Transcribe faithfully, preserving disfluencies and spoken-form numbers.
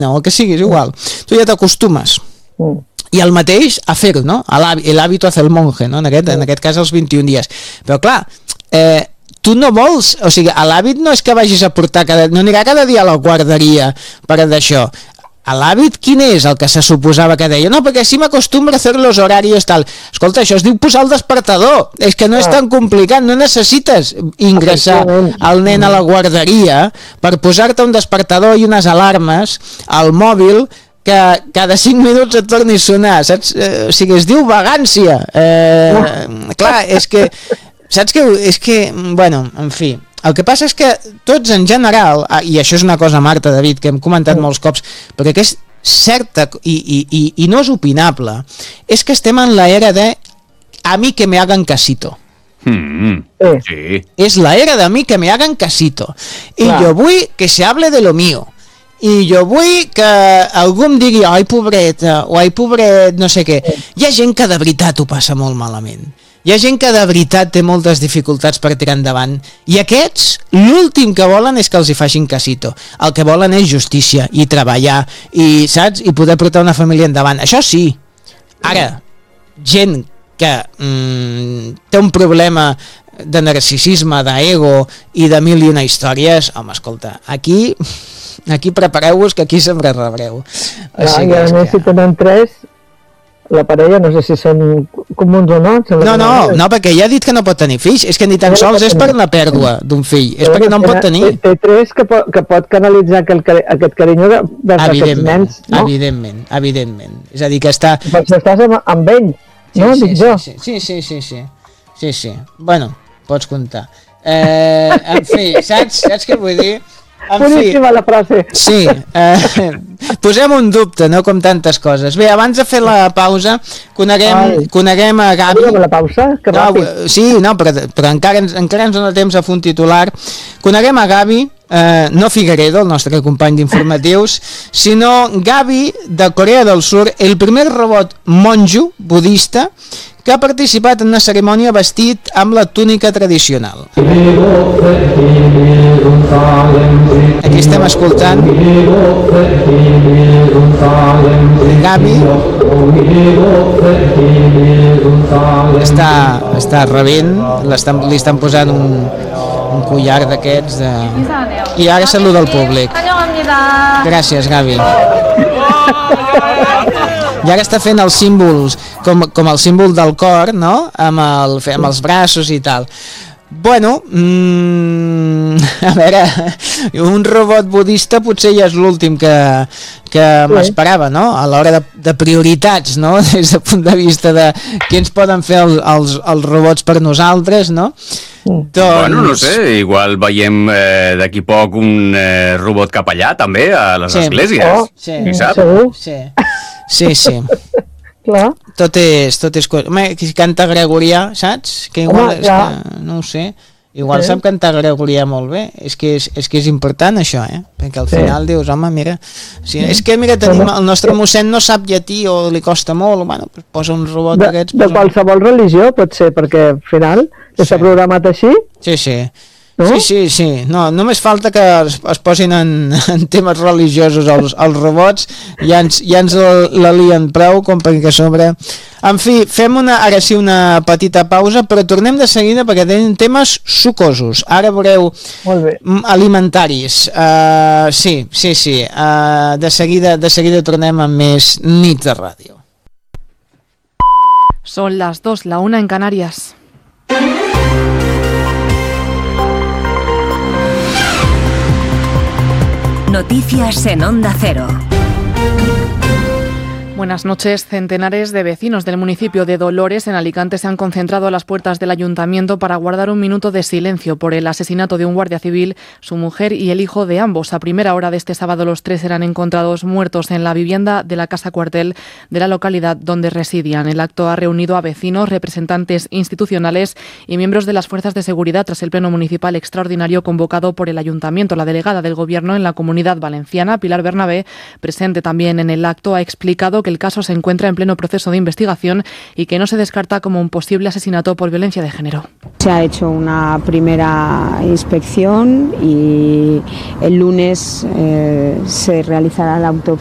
o el que sigui, és igual. Tu ja t'acostumes. Mm. I el mateix a fer-ho, no? L'hàbito hace el monje, no? En aquest, en aquest cas els vint-i-un dies. Però clar, eh, tu no vols, o sigui, l'hàbit no és que vagis a portar cada, no anirà cada dia a la guarderia per d'això. L'hàbit quin és el que se suposava que deia? No, perquè si m'acostumbro a fer los horarios tal. Escolta, això es diu posar el despertador, és que no és tan complicat, no necessites ingressar el nen a la guarderia per posar-te un despertador i unes alarmes al mòbil que cada cinc minuts et torni a sonar, saps? Eh, o sigui, es diu vagància. Eh, clar, és que saps que, és que, bueno, en fi, el que passa és que tots en general, i això és una cosa, Marta, David, que hem comentat molts cops, perquè que és certa i, i, i, i no és opinable, és que estem en l'era de a mi que me hagan casito. Mm, sí. És l'era de mi que me hagan casito. I Clar. jo vull que se hable de lo mío. I jo vull que algú em digui ai pobret, o ai pobret no sé què. Hi ha gent que de veritat ho passa molt malament. Hi ha gent que de veritat té moltes dificultats per tirar endavant i aquests l'últim que volen és que els hi facin casito. El que volen és justícia i treballar i, saps? I poder portar una família endavant. Això sí. Ara, gent que mm, té un problema de narcisisme, d'ego i de mil i una històries, home, escolta, aquí aquí prepareu-vos que aquí sempre rebreu. Ah, I a més que... si tenen tres, la parella no sé si són comuns o no. No, no, no, perquè ja ha dit que no pot tenir fills, és que ni tan sols és per una pèrdua d'un fill, és perquè no en pot tenir. Té tres que pot, que pot canalitzar aquest, aquest carinyo de, de aquests nens, no? Evidentment, evidentment. És a dir, que està... Per això estàs amb, amb ell, no? Sí, sí, sí, sí, sí, sí, sí, sí, sí. Bueno, pots comptar. Eh, en fi, saps, saps què vull dir? Boníssima la frase. Sí, eh, posem un dubte, no com tantes coses. Bé, abans de fer la pausa, coneguem, coneguem a Gavi. La pausa? Que no, sí, no, però, però encara, encara ens dona temps a fer un titular. Coneguem a Gavi, eh, no Figueredo, el nostre company d'informatius, sinó Gavi de Corea del Sur, el primer robot monjo budista que ha participat en una cerimònia vestit amb la túnica tradicional. Aquí estem escoltant Gavi està, està rebent, li estan posant un, un collar d'aquests de... i ara saluda el públic. Gràcies, Gavi. I ara està fent els símbols com, com el símbol del cor, no? Amb, el, amb els braços i tal. Bueno, mmm, a veure, un robot budista potser ja és l'últim que, que m'esperava, no? A l'hora de, de prioritats, no? Des del punt de vista de què ens poden fer el, els, els robots per nosaltres, no? Doncs... Bueno, no sé, igual veiem eh, d'aquí poc un eh, robot capellà també a les sí. esglésies. Oh, sí. Qui sap? Sí, sí, sí. Clar. Tot és, tot és... Home, qui canta gregorià, saps? Que igual, Home, és que, no ho sé, igual sí. sap cantar gregorià molt bé. És que és, és que és important això, eh? Perquè al sí. final dius, home, mira... Sí, sí. És que, mira, tenim, el nostre mossèn no sap llatí o li costa molt, bueno, pues posa un robot de, d'aquests... De qualsevol religió pot ser, perquè al final s'ha sí. programat així. Sí, sí. No? Sí, sí, sí. No, només falta que es, es posin en, en temes religiosos els, els robots, ja ens, ja ens la lien prou com perquè a sobre... En fi, fem una, ara sí una petita pausa, però tornem de seguida perquè tenim temes sucosos. Ara veureu alimentaris. Uh, sí, sí, sí. Uh, de, seguida, de seguida tornem amb més nits de ràdio. Son las dos, la una en Canarias. Noticias en Onda Cero. Buenas noches. Centenares de vecinos del municipio de Dolores, en Alicante, se han concentrado a las puertas del ayuntamiento para guardar un minuto de silencio por el asesinato de un guardia civil, su mujer y el hijo de ambos. A primera hora de este sábado, los tres eran encontrados muertos en la vivienda de la casa cuartel de la localidad donde residían. El acto ha reunido a vecinos, representantes institucionales y miembros de las fuerzas de seguridad tras el pleno municipal extraordinario convocado por el ayuntamiento. La delegada del Gobierno en la Comunidad Valenciana, Pilar Bernabé, presente también en el acto, ha explicado que el caso se encuentra en pleno proceso de investigación y que no se descarta como un posible asesinato por violencia de género. Se ha hecho una primera inspección y el lunes eh, se realizará la autopsia